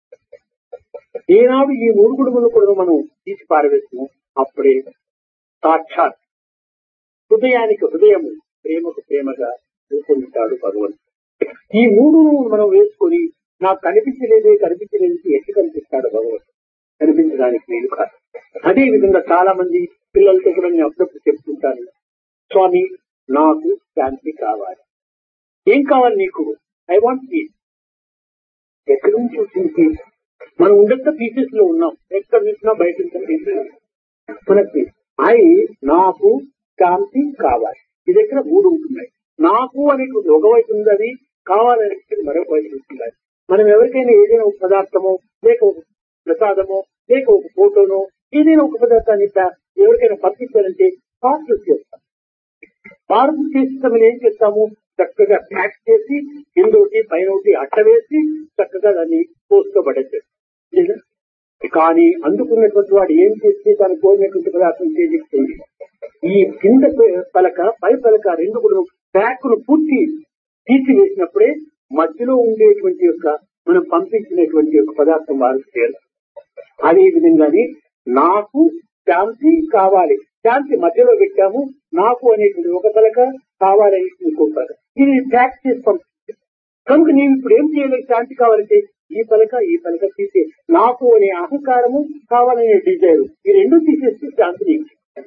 ఏనాడు ఈ మూడు గుణములు కూడా మనం తీసి పారవేస్తున్నాం, అప్పుడే సాక్షాత్ హృదయానికి హృదయము, ప్రేమకు ప్రేమగా రూపొందుతాడు భగవంతుడు. ఈ మూడు మనం వేసుకొని నాకు కనిపించలేదే కనిపించలేదు ఎట్టు కనిపిస్తాడు భగవంతుడు? కనిపించడానికి వీలు కాదు. అదే విధంగా చాలా మంది పిల్లలతో కూడా నేను అప్పుడప్పుడు చెప్తుంటాను, స్వామి నాకు శాంతి కావాలి. ఏం కావాలి నీకు? I want peace. ఎక్కడి నుంచి వచ్చింది పీస్? మనం ఉండేంత పీసెస్ లో ఉన్నాం. ఎక్కడ చూసినా బయట పీసెస్ మనకి. ఐ నాకు శాంతి కావాలి. ఇది ఎక్కడ మూడు ఉంటున్నాయి. నాకు అనేటువంటి ఒక వైపు ఉంది, అది కావాలనేది మరొక వైపు ఉంటుంది. మనం ఎవరికైనా ఏదైనా ఒక పదార్థమో లేక ఒక ప్రసాదమో లేక ఒక ఫోటోనో ఏదైనా ఒక పదార్థాన్ని ఎవరికైనా పంపించాలంటే పార్సల్ చేస్తాం. పార్సల్ చేసి ఏం చేస్తాము? చక్కగా ప్యాక్ చేసి కిందోటి పైనోటి అట్ట వేసి చక్కగా దాన్ని పోస్ట్ పడేస్తాం. కానీ అందుకున్నటువంటి వాడు ఏం చేస్తే దాన్ని కోరినటువంటి పదార్థం చేజిస్తుంది. ఈ కింద పలక పై పలక రెండు కూడా ప్యాక్ను పూర్తి తీసివేసినప్పుడే మధ్యలో ఉండేటువంటి యొక్క మనం పంపించినటువంటి యొక్క పదార్థం వారికి చేయాలి. అదే విధంగానే నాకు శాంతి కావాలి. శాంతి మధ్యలో పెట్టాము. నాకు అనేటువంటి ఒక పలక కావాలని అనుకుంటారు. ఇది ప్యాక్ చేసి పంపిస్తాం. కనుక నేను ఇప్పుడు ఏం చేయలేదు? శాంతి కావాలంటే ఈ పలక ఈ పలక తీసే నాకు అనే అహంకారము, కావాలనే డిజైర్, ఈ రెండు తీసేస్తే శాంతి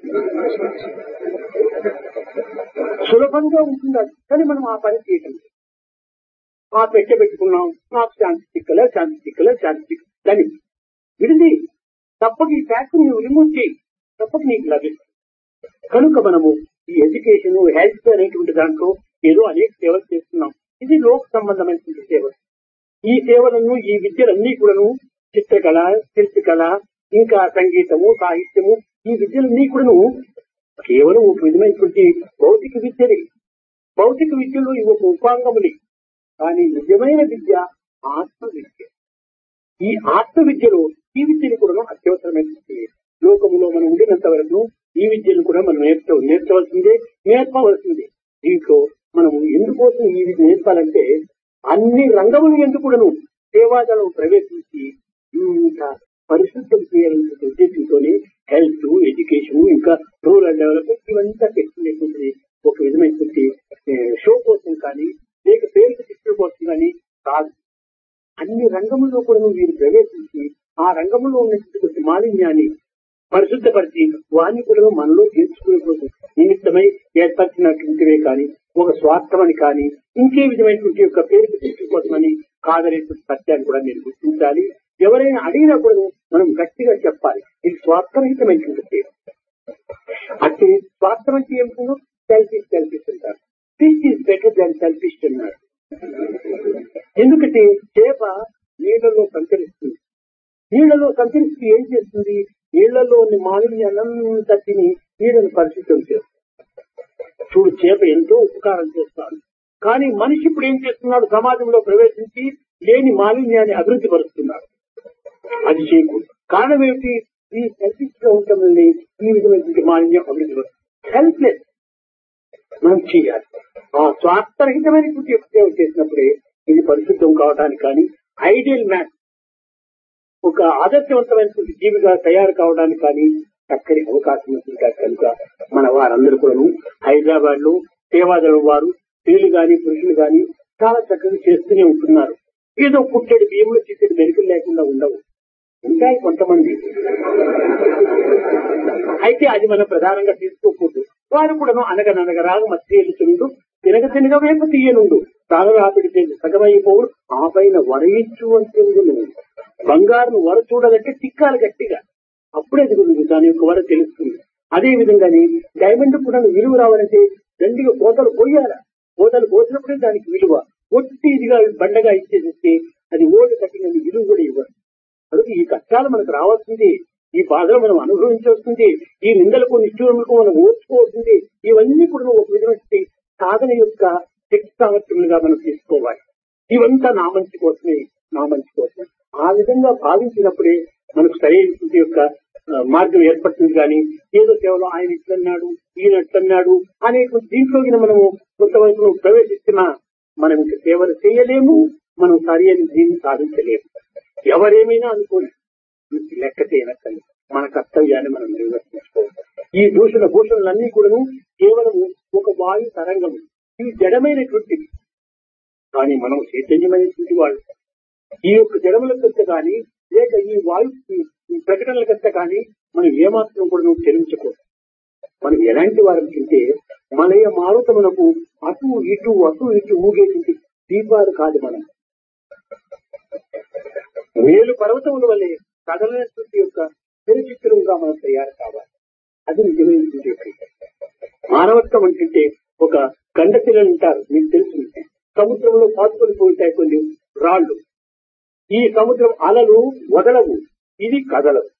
సులభంగా ఉంటుంది. కానీ మనం ఆ పని చేయటం, ఆ పెట్టె పెట్టుకున్నాం, నాకు శాంతి చిక్కలే శాంతి చిక్కలే శాంతి చిక్కలని విడిది తప్పక ఈ ప్యాక్ నువ్వు రిమూవ్ చేయి, తప్పక నీకు లభిస్తుంది. కనుక మనము ఈ ఎడ్యుకేషన్ హెల్త్ అనేటువంటి దాంట్లో ఏదో అనేక సేవలు చేస్తున్నాం. ఇది లోక సంబంధమైనటువంటి సేవలు. ఈ సేవలను ఈ విద్యలన్నీ కూడాను చిత్రకళ, శిల్పకళ, ఇంకా సంగీతము, సాహిత్యము, ఈ విద్యలన్నీ కూడాను కేవలం ఒక విధమైనటువంటి భౌతిక విద్యని. భౌతిక విద్యలో ఇవి ఒక ఉపాంగముని. కానీ నిజమైన విద్య ఆత్మ విద్య. ఈ ఆత్మ విద్యలో ఈ విద్యను కూడా అత్యవసరమైనటువంటి లోకములో మనం ఉండినంత వరకు ఈ విద్యను కూడా మనం నేర్చ నేర్చవలసిందే నేర్పవలసిందే. దీంట్లో మనము ఎందుకోసం ఈ విద్య నేర్పాలంటే అన్ని రంగములు ఎందుకు కూడాను సేవాదళం ప్రవేశించి ఇంత పరిశుద్ధం చేయాలనే ఉద్దేశంతోనే హెల్త్, ఎడ్యుకేషన్, ఇంకా రూరల్ డెవలప్మెంట్ ఇవంతా తెచ్చుకునేటువంటిది ఒక విధమైనటువంటి షో కోసం కానీ లేక పేరుకు తెచ్చుకోవడం కోసం కానీ కాదు. అన్ని రంగంలో కూడా వీరు ప్రవేశించి ఆ రంగంలో ఉన్నటువంటి మాలిన్యాన్ని పరిశుద్ధపరిచి వారిని కూడా మనలో చేర్చుకునే కోసం నిమిత్తమై ఏర్పరిచినటువంటివే కానీ ఒక స్వార్థమని కానీ ఇంకే విధమైనటువంటి యొక్క పేరుకు తెచ్చుకోవచ్చమని కాదనేటువంటి సత్యాన్ని కూడా మీరు గుర్తించాలి. ఎవరైనా అడిగినా కూడా మనం గట్టిగా చెప్పాలి, ఇది స్వార్థరహితమైనటువంటి. అంటే స్వార్థం అంటే ఏమిటో సెల్ఫిష్ సెల్ఫిష్ అంటారు. Fish is better than selfish అన్నారు. ఎందుకంటే చేప నీళ్లలో సంచరిస్తుంది. నీళ్లలో సంచరిస్తూ ఏం చేస్తుంది? నీళ్లలోని మాలిన్యాన్నంతా తిని నీళ్లను పరిశుద్ధం చేస్తుంది. చూడు, చేప ఎంతో ఉపకారం చేస్తాడు. కానీ మనిషి ఇప్పుడు ఏం చేస్తున్నాడు? సమాజంలో ప్రవేశించి లేని మాలిన్యాన్ని అభివృద్ధి పరుస్తున్నాడు. అది చేయకూడదు. కారణం ఏమిటి? ఈ సెల్ఫిష్ గా ఉండటం ఈ విధమైనటువంటి మాలిన్యం అభివృద్ధి పరుస్తుంది. హెల్ప్లెస్ మనం చేయాలి. ఆ స్వార్థరహితమైనటువంటి సేవ చేసినప్పుడే ఇది పరిశుద్ధం కావడానికి కానీ ఐడియల్ మ్యాన్ ఒక ఆదర్శవంతమైనటువంటి జీవిగా తయారు కావడానికి కానీ చక్కని అవకాశం ఉంటుంది. కనుక మన వారందరూ కూడా హైదరాబాద్ లో సేవాదళం వారు స్త్రీలు గాని పురుషులు గాని చాలా చక్కగా చేస్తూనే ఉంటున్నారు. ఏదో పుట్టెడు బియ్యంలో చేసేది మెరుకులు లేకుండా ఉండవు, ఉంటాయి కొంతమంది. అయితే అది మనం ప్రధానంగా తీసుకోకూడదు. వారు కూడా అనగననగరాగ మధ్యలుచుండు తినగ తినగ వేప తీయనుండు తాగరాపిడితే సగమైపోవు ఆ పైన వరయించు అంటే బంగారును వర చూడాలంటే తిక్కాలి గట్టిగా, అప్పుడే దిగుతుంది దాని యొక్క వర తెలుస్తుంది. అదే విధంగానే డైమండ్ కూడా విలువ రావాలంటే దండిగా కోతలు పోయాలా, కోతలు పోసినప్పుడే దానికి విలువ. ఒట్టి ఇదిగా బండగా ఇచ్చేస్తే అది ఓటు కట్టిన విలువ కూడా ఇవ్వరు. కనుక ఈ కష్టాలు మనకు రావాల్సింది, ఈ బాధలు మనం అనుభవించాల్సింది, ఈ నిందలకు నిష్ఠూరములకు మనం ఓర్చుకోవాల్సింది. ఇవన్నీ కూడా ఒక విధమైన సాధన యొక్క శక్తి సామర్థ్యములుగా మనం తీసుకోవాలి. ఇవంతా నా మంచి కోసమే, నా మంచి కోసమే. ఆ విధంగా భావించినప్పుడే మనకు సరైన యొక్క మార్గం ఏర్పడుతుంది. కానీ ఏదో కేవలం ఆయన ఇట్లన్నాడు ఈయన ఎట్లన్నాడు అనేటువంటి దీంట్లోకి మనము కొంతవరకు ప్రవేశిస్తున్నా మనం ఇంకా సేవలు చేయలేము, మనం సరైన దీన్ని సాధించలేము. ఎవరేమైనా అనుకోని లెక్క చేయనక్కని మన కర్తవ్యాన్ని మనం నిర్వర్తించుకోవాలి. ఈ దూషణ భూషణలన్నీ కూడా కేవలం ఒక వాయు తరంగము, ఇవి జడమైనటువంటివి. కానీ మనం చైతన్యమైనటువంటి వాళ్ళు. ఈ యొక్క జడముల కత్త కానీ లేక ఈ వాయు ప్రకటనల కత్త కానీ మనం ఏమాత్రం కూడా చెల్లించకూడదు. మనం ఎలాంటి వారం తింటే మనయ మారుతమునకు అటు ఇటు అటు ఇటు ఊగేటువంటి దీపాలు కాదు. మనం వేలు పర్వతముల వల్లే కదలనటువంటి యొక్క చిరచిత్రంగా మనం తయారు కావాలి. అది నిజమైనటువంటి మానవత్వం అంటే ఒక గండపిల్లలు ఉంటారు, మీకు తెలుసు. సముద్రంలో పాతుకొని పోతాయి కొన్ని రాళ్లు. ఈ సముద్రం అలలు వదలవు, ఇది కదలవు.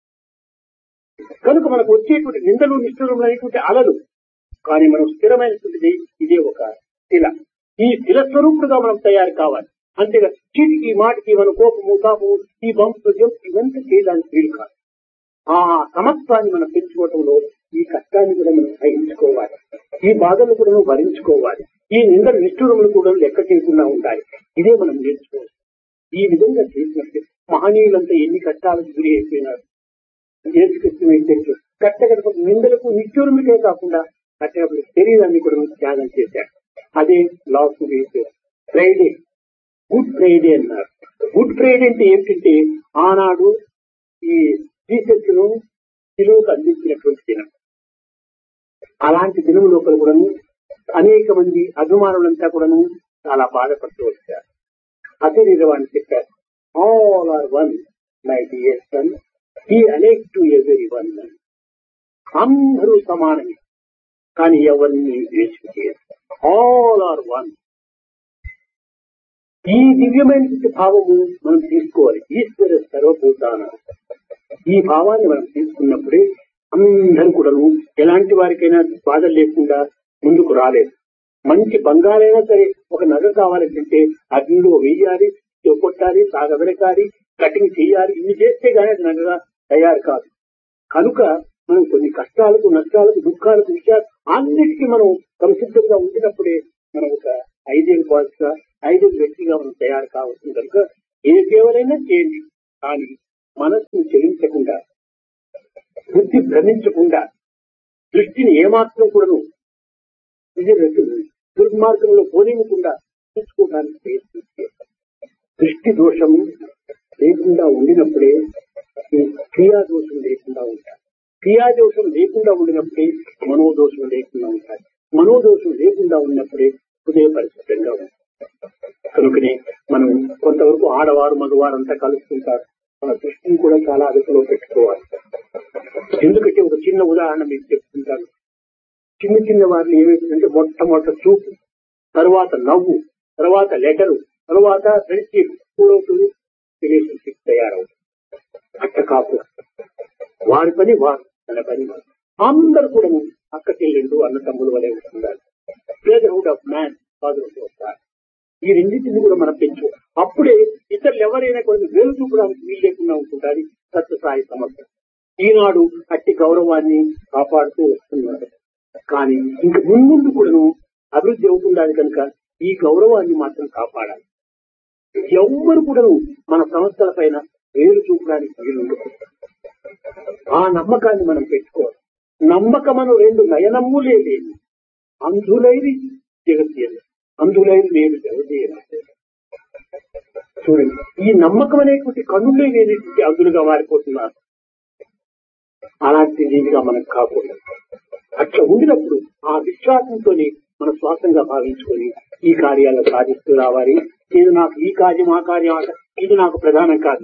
కనుక మనకు వచ్చేటువంటి నిందలు నిష్ఠురములు అనేటువంటి అలలు. కానీ మనం స్థిరమైనటువంటిది ఇదే ఒక శిల. ఈ శిల స్వరూపుడుగా మనం తయారు కావాలి. అంతేగా చీటికి మాటికి మన కోపము తాపు ఈ బంపు ఇవంతా చేయడానికి వీలు కాదు. ఆ సమత్వాన్ని మనం పెంచుకోవటంలో ఈ కష్టాన్ని కూడా మనం సహించుకోవాలి, ఈ బాధలు కూడా భరించుకోవాలి, ఈ నింద నిష్ఠూరములు కూడా లెక్క చేయకుండా ఉండాలి. ఇదే మనం నేర్చుకోవాలి. ఈ విధంగా చేసినట్టు మహనీయులంతా ఎన్ని కష్టాలకు గురి అయిపోయినారు. నేర్చుకొచ్చినైతే కట్టగడప నిందలకు నిష్ఠూరములకే కాకుండా కట్టగడప శరీరాన్ని కూడా త్యాగం చేశారు. అదే లాస్ట్ ఫ్రైడే, గుడ్ ఫ్రైడే అన్నారు. గుడ్ ఫ్రైడే అంటే ఏమిటంటే ఆనాడు ఈ జీసస్ ను శిలువకు అందించినటువంటి దినం. అలాంటి దినం లోపల కూడా అనేక మంది అభిమానులంతా కూడాను చాలా బాధపడుతూ వచ్చారు. అదే నిజవాన్ని చెప్పారు, all are one my dear son, he alike to every one. అందరూ సమానమే, కానీ ఎవరిని ద్వేషించారు. All are one. ఈ దివ్యమైన భావము మనం తీసుకోవాలి. ఈశ్వర సర్వభూతాన ఈ భావాన్ని మనం తీసుకున్నప్పుడే అందరూ కూడాను ఎలాంటి వారికైనా బాధలు లేకుండా ముందుకు రాలేదు. మంచి బంగారైనా సరే ఒక నగ కావాలంటే అగ్నిలో వేయాలి, కొట్టాలి, సాగబెరకాలి, కటింగ్ చేయాలి. ఇవి చేస్తే గానీ అది నగగా తయారు కాదు. కనుక మనం కొన్ని కష్టాలకు, నష్టాలకు, దుఃఖాలకు, విషయాలు అన్నిటికీ మనం సంసిద్ధంగా ఉండినప్పుడే మనం ఒక ఐదేళ్ళు బాధ్యత ఐదేళ్ళు వ్యక్తిగా మనం తయారు కావచ్చు. కనుక ఏ సేవలైనా చేయండి, కానీ మనస్సును చెలించకుండా, బుద్ధి భ్రమించకుండా, దృష్టిని ఏమాత్రం కూడాను దుర్మార్గంలో పోనివ్వకుండా చూసుకోవడానికి ప్రయత్నం చేస్తాం. దృష్టి దోషము లేకుండా ఉండినప్పుడే ఈ క్రియాదోషం లేకుండా ఉంటారు. క్రియాదోషం లేకుండా ఉండినప్పుడే మనోదోషం లేకుండా ఉంటారు. మనోదోషం లేకుండా ఉన్నప్పుడే హృదయ పరిశుద్ధంగా ఉంటారు. కనుకనే మనం కొంతవరకు ఆడవారు మగవారు అంతా కలుస్తుంటారు. మన దృష్టిని కూడా చాలా అదుపులో పెట్టుకోవాలి. ఎందుకంటే ఒక చిన్న ఉదాహరణ మీకు చెప్తుంటాను. చిన్న చిన్న వారిని ఏమైతుందంటే మొట్టమొదట చూపు, తర్వాత నవ్వు, తర్వాత లెటరు, తర్వాత ఫ్రెండ్షిప్ కూడవుతుంది, రిలేషన్షిప్ తయారవుతుంది. అట్ట కాపు వారి పని వారు, తన పని వారు, అందరూ కూడా అక్క చెల్లెళ్ళు అన్న తమ్ముడు వలె ఉంటున్నారు. Brotherhood of man, fatherhood of God. ఈ రెండింటిని కూడా మనం పెంచు. అప్పుడే ఇతరులు ఎవరైనా కొన్ని వేలు చూపడానికి వీలు లేకుండా ఉంటుంటారు. సత్యసాయి సమర్థ ఈనాడు అట్టి గౌరవాన్ని కాపాడుతూ వస్తున్నారు. కానీ ఇంక ముందు కూడాను అభివృద్ధి అవుతుండాలి కనుక ఈ గౌరవాన్ని మాత్రం కాపాడాలి. ఎవ్వరు కూడాను మన సంస్థల పైన వేలు చూపడానికి వీలుండదు. ఆ నమ్మకాన్ని మనం పెట్టుకోవాలి. నమ్మకమను రెండు నయనమ్ములే లేదు, అంధులైది జగత్యలు, అందులైది లేదు జగతీయ. చూడండి, ఈ నమ్మకం అనేటువంటి కన్నులే లేనటువంటి అందులుగా మారిపోతున్నారు. అలాంటి దీనిగా మనకు కాకుండా అట్లా ఉండినప్పుడు ఆ విశ్వాసంతోనే మన శ్వాసంగా భావించుకొని ఈ కార్యాలు సాధిస్తూ రావాలి. ఇది నాకు ఈ కార్యం ఆ కార్యం ఇది నాకు ప్రధానం కాదు.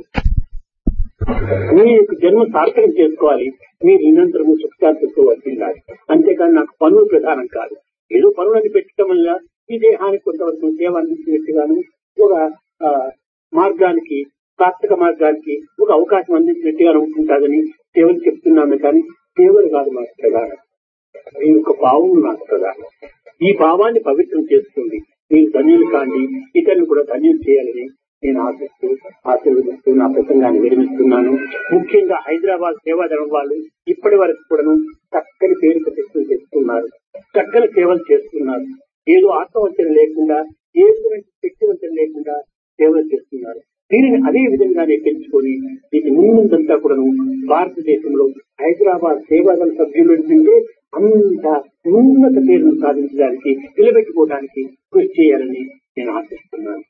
మీ యొక్క జన్మ సార్థకం చేసుకోవాలి. మీరు నిరంతరము సుఖశాంతితో వర్తిల్లాలి. అంతేకాని నాకు పనులు ప్రధానం కాదు. ఏదో పనులని పెట్టడం వల్ల ఈ దేహానికి కొంతవరకు సేవ అందించినట్టుగాను, ఒక మార్గానికి సార్థక మార్గానికి ఒక అవకాశం అందించినట్టుగా ఉంటుందని సేవలు చెప్తున్నామే. కానీ సేవలు కాదు మాకు ప్రధానం. మీ యొక్క భావం నాకు ప్రధానం. ఈ భావాన్ని పవిత్రం చేస్తుంది. మీరు ధన్యులు కాండి, ఇతరులు కూడా ధన్యులు చేయాలని నేను ఆశిస్తూ ఆశీర్వదిస్తూ నా ప్రసంగాన్ని విరమిస్తున్నాను. ముఖ్యంగా హైదరాబాద్ సేవాదళం వాళ్ళు ఇప్పటి వరకు కూడాను చక్కని పేరు ప్రతిష్టలు చేస్తున్నారు, చక్కని సేవలు చేస్తున్నారు. ఏదో ఆత్మవంచన లేకుండా, ఏ విధమైన శక్తివంచన లేకుండా సేవలు చేస్తున్నారు. దీనిని అదే విధంగానే పెంచుకొని దీని ముందంతా కూడాను భారతదేశంలో హైదరాబాద్ సేవాదళ సభ్యులు ఏంటంటే అంత ఉన్నత పేరును సాధించడానికి, నిలబెట్టుకోవడానికి కృషి చేయాలని నేను ఆశిస్తున్నాను.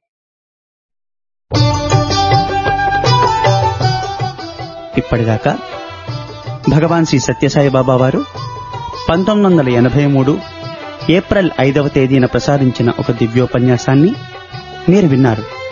ఇప్పటిదాకా భగవాన్ శ్రీ సత్యసాయి బాబా వారు పంతొమ్మిది వందల ఎనభై మూడు ఏప్రిల్ ఐదవ తేదీన ప్రసాదించిన ఒక దివ్యోపన్యాసాన్ని మీరు విన్నారు.